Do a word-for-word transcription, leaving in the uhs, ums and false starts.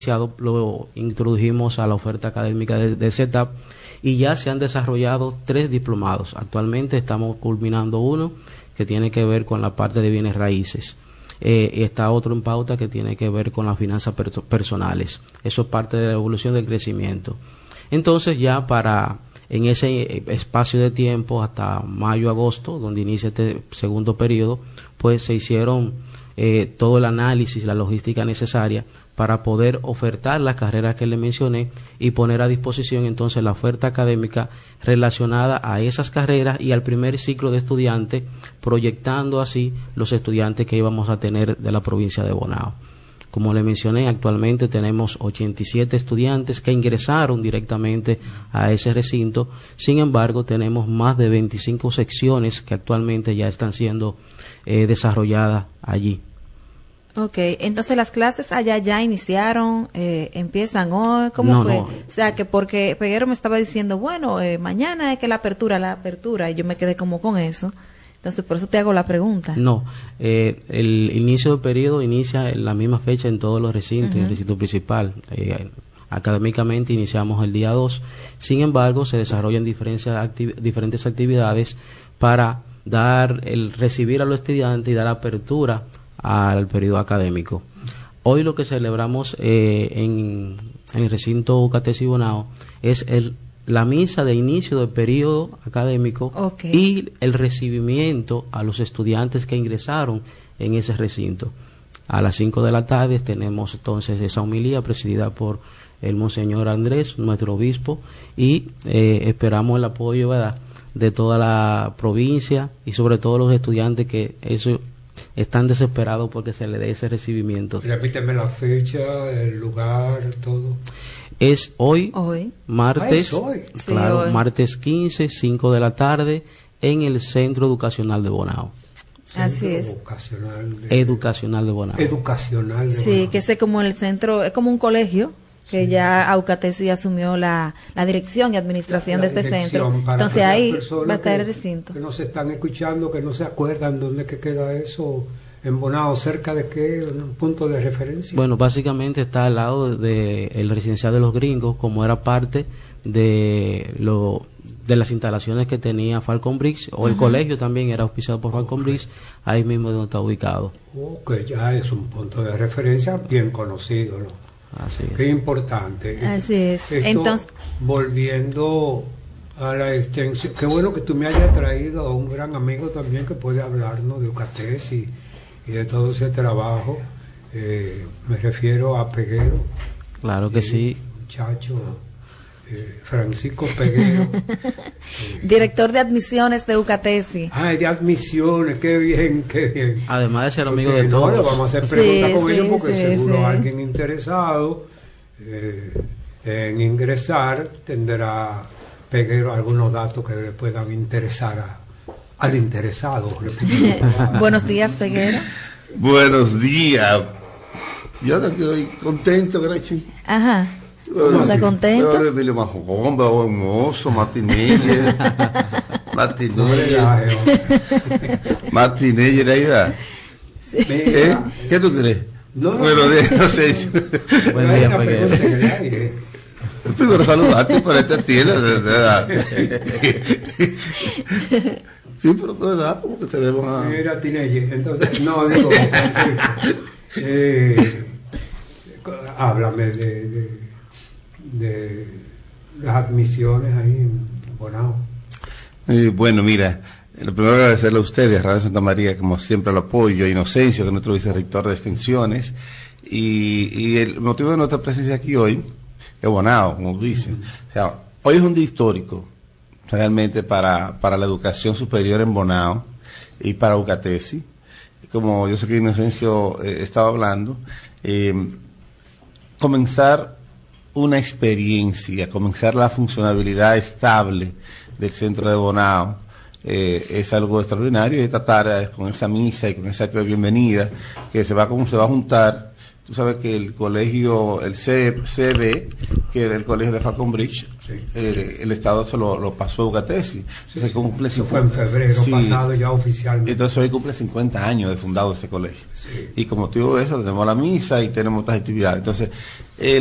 lo introdujimos a la oferta académica de, de C E T A P y ya se han desarrollado tres diplomados. Actualmente estamos culminando uno que tiene que ver con la parte de bienes raíces. Eh, y está otro en pauta que tiene que ver con las finanzas per personales. Eso es parte de la evolución del crecimiento. Entonces ya para en ese espacio de tiempo hasta mayo, agosto, donde inicia este segundo periodo, pues se hicieron eh, todo el análisis, la logística necesaria para poder ofertar las carreras que le mencioné y poner a disposición entonces la oferta académica relacionada a esas carreras y al primer ciclo de estudiantes, proyectando así los estudiantes que íbamos a tener de la provincia de Bonao. Como le mencioné, actualmente tenemos ochenta y siete estudiantes que ingresaron directamente a ese recinto. Sin embargo, tenemos más de veinticinco secciones que actualmente ya están siendo eh, desarrolladas allí. Ok, entonces las clases allá ya iniciaron, eh, empiezan hoy, ¿cómo no, fue? No. O sea, que porque Peguero me estaba diciendo, bueno, eh, mañana es que la apertura, la apertura, y yo me quedé como con eso. Entonces, por eso te hago la pregunta. No, eh, el inicio del periodo inicia en la misma fecha en todos los recintos, uh-huh. El recinto principal. Eh, académicamente iniciamos el día dos, sin embargo, se desarrollan diferentes, acti diferentes actividades para dar el recibir a los estudiantes y dar apertura al periodo académico. Hoy lo que celebramos eh, en, en el recinto Ucatesi Bonao es el, la misa de inicio del periodo académico, okay, y el recibimiento a los estudiantes que ingresaron en ese recinto. A las cinco de la tarde tenemos entonces esa homilía presidida por el Monseñor Andrés, nuestro obispo, y eh, esperamos el apoyo, ¿verdad?, de toda la provincia y sobre todo los estudiantes que eso están desesperados porque se le dé ese recibimiento. Repíteme la fecha, el lugar, todo. Es hoy, hoy. martes, ah, es hoy. claro, sí, hoy. martes quince, cinco de la tarde, en el Centro Educacional de Bonao. Centro Así es. Educacional de, Educacional de Bonao. Educacional de sí, Bonao. que es como el centro, es como un colegio, que sí, ya Ucatesi asumió la, la dirección y administración la, la de este centro. Entonces ahí va a estar el recinto. Que no se están escuchando, que no se acuerdan dónde que queda eso, en Bonao, cerca de qué, un punto de referencia. Bueno, básicamente está al lado de, de el residencial de los gringos, como era parte de lo de las instalaciones que tenía Falcon Briggs, o uh-huh, el colegio también era auspiciado por Falcon Briggs, ahí mismo es donde está ubicado. Ok, ya es un punto de referencia bien conocido, ¿no? Así es. Qué importante. Así es. Esto, entonces, volviendo a la extensión, qué bueno que tú me hayas traído a un gran amigo también que puede hablarnos de Ucatesi y, y de todo ese trabajo. Eh, me refiero a Peguero. Claro que eh, sí. Muchacho, eh, Francisco Peguero. eh, Director de admisiones de Ucatesi. Ay, de admisiones, qué bien, qué bien. Además de ser amigo porque de no, todos. le vamos a hacer preguntas sí, con sí, ellos porque sí, seguro sí. alguien interesado eh, en ingresar tendrá Peguero algunos datos que le puedan interesar a, al interesado. Buenos días, Peguero. Buenos días. Yo estoy contento, gracias. Ajá. ¿Está contento? Yo Emilio Majomba, hermoso, Martinelli. Martinelli. Martinelli, ahí va. ¿Eh? ¿Qué tú crees? No, bueno, de, no sé. Buen día, Peguero. Primero saludarte por esta tienda. Sí, pero de verdad, porque te vemos a... Mira, Tinelli, entonces, no, digo, eh, háblame de, de, de las admisiones ahí en Bonao. Eh, bueno, mira, lo primero agradecerle a ustedes, Radio Santa María, como siempre, el apoyo, a Inocencio, que es nuestro vicerrector de extensiones, y, y el motivo de nuestra presencia aquí hoy es Bonao, como dicen. Uh-huh. O sea, hoy es un día histórico, realmente, para, para la educación superior en Bonao y para Ucatesi. Como yo sé que Inocencio eh, estaba hablando, eh, comenzar una experiencia, comenzar la funcionabilidad estable del centro de Bonao eh, es algo extraordinario, y esta tarde con esa misa y con ese acto de bienvenida que se va como se va a juntar. Tú sabes que el colegio, el C B, que era el colegio de Falcon Bridge, sí, el, el Estado se lo, lo pasó a UCATESI. Sí, sí. Cumple Eso fue en febrero sí. pasado ya oficialmente. Entonces hoy cumple cincuenta años de fundado ese colegio. Sí. Y como te digo eso, tenemos la misa y tenemos otras actividades. Entonces, el